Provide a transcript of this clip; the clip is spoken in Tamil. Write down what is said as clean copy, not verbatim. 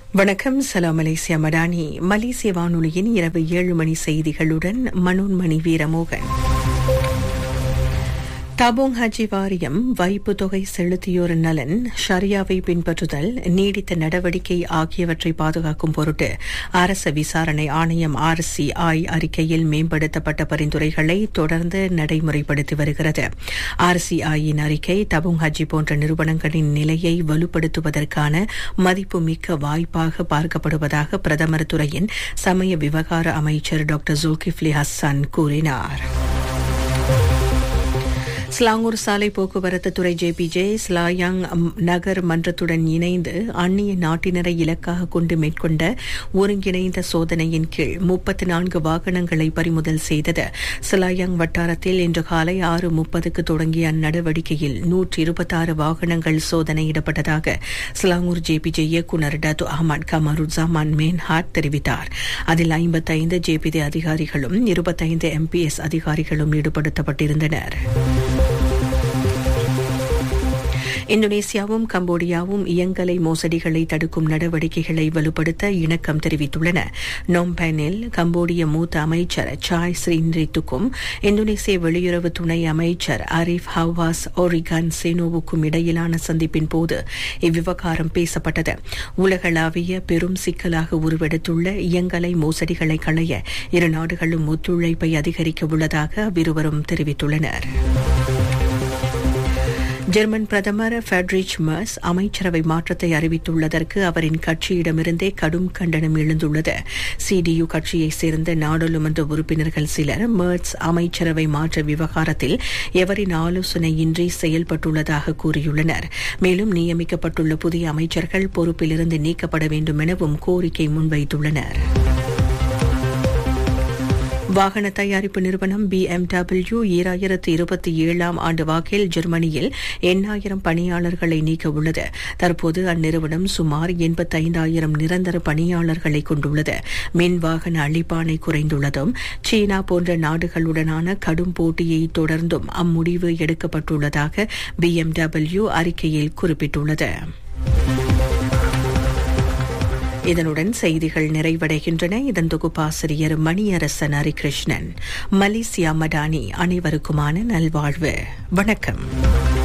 வணக்கம். சலாம் மலேசியா மடானி. மலேசிய வானொலியின் இரவு 7 மணி செய்திகளுடன் மனோன்மணி வீரமோகன். தாபோங் ஹஜி வாரியம் வைப்பு தொகை செலுத்தியோர் நலன், ஷரியாவை பின்பற்றுதல், நீடித்த நடவடிக்கை ஆகியவற்றை பாதுகாக்கும் பொருட்டு அரச விசாரணை ஆணையம் RCI அறிக்கையில் மேம்படுத்தப்பட்ட பரிந்துரைகளை தொடர்ந்து நடைமுறைப்படுத்தி வருகிறது. RCIயின் அறிக்கை தபோங் ஹஜி போன்ற நிறுவனங்களின் நிலையை வலுப்படுத்துவதற்கான மதிப்புமிக்க வாய்ப்பாக பார்க்கப்படுவதாக பிரதமர் துறையின் சமய விவகார அமைச்சர் டாக்டர் ஜுல்கிஃப்லி ஹஸ்ஸான் கூறினார். ஸ்லாங்கூர் சாலை போக்குவரத்து துறை JPJ ஸ்லாயாங் நகர் மன்றத்துடன் இணைந்து அந்நிய நாட்டினரை இலக்காக கொண்டு மேற்கொண்ட ஒருங்கிணைந்த சோதனையின் கீழ் 34 வாகனங்களை பறிமுதல் செய்தது. ஸ்லாயாங் வட்டாரத்தில் இன்று காலை 6:30க்கு தொடங்கிய அந்நடவடிக்கையில் 126 வாகனங்கள் சோதனையிடப்பட்டதாக ஸ்லாங்கூர் JPJ இயக்குநர் டாத்து அஹ்மத் கமருஜாமான் மேன்ஹாட் தெரிவித்தார். அதில் 55 JPD அதிகாரிகளும் 25 MPS அதிகாரிகளும் ஈடுபடுத்தப்பட்டிருந்தனர். இந்தோனேசியாவும் கம்போடியாவும் இயங்கலை மோசடிகளை தடுக்கும் நடவடிக்கைகளை வலுப்படுத்த இணக்கம் தெரிவித்துள்ளன. நோம்பெனில் கம்போடிய மூத்த அமைச்சர் சாய் ஸ்ரீன்ரித்துக்கும் இந்தோனேசிய வெளியுறவு துணை அமைச்சர் அரிஃப் ஹவாஸ் ஓரிகான் சேனோவுக்கும் இடையிலான சந்திப்பின் போது இவ்விவகாரம் பேசப்பட்டது. உலகளாவிய பெரும் சிக்கலாக உருவெடுத்துள்ள இயங்கலை மோசடிகளை களைய இரு நாடுகளும் ஒத்துழைப்பை அதிகரிக்க உள்ளதாக அவ்விருவரும் தெரிவித்துள்ளனர். ஜெர்மன் பிரதமர் ஃபெட்ரிச் மெர்ஸ் அமைச்சரவை மாற்றத்தை அறிவித்துள்ளதற்கு அவரின் கட்சியிடமிருந்தே கடும் கண்டனம் எழுந்துள்ளது. CDU கட்சியைச் சேர்ந்த நாடாளுமன்ற உறுப்பினர்கள் சிலர் மெர்ஸ் அமைச்சரவை மாற்ற விவகாரத்தில் எவரின் ஆலோசனையின்றி செயல்பட்டுள்ளதாக கூறியுள்ளனர். மேலும் நியமிக்கப்பட்டுள்ள புதிய அமைச்சர்கள் பொறுப்பிலிருந்து நீக்கப்பட வேண்டும் எனவும் கோரிக்கை முன்வைத்துள்ளனர். வாகன தயாரிப்பு நிறுவனம் BMW 2027 ஆண்டு வாக்கில் ஜெர்மனியில் 8,000 பணியாளர்களை நீக்க உள்ளது. தற்போது அந்நிறுவனம் சுமார் 85,000 நிரந்தர பணியாளர்களை கொண்டுள்ளது. மின் வாகன அளிப்பானை குறைந்துள்ளதும் சீனா போன்ற நாடுகளுடனான கடும் போட்டியை தொடர்ந்தும் அம்முடிவு எடுக்கப்பட்டுள்ளதாக BMW அறிக்கையில் குறிப்பிட்டுள்ளது. இதனுடன் செய்திகள் நிறைவடைகின்றன. இதன் தொகுப்பாசிரியர் மணியரசன் ஹரிகிருஷ்ணன். மலேசியா மடானி. அனைவருக்குமான நல்வாழ்வு. வணக்கம்.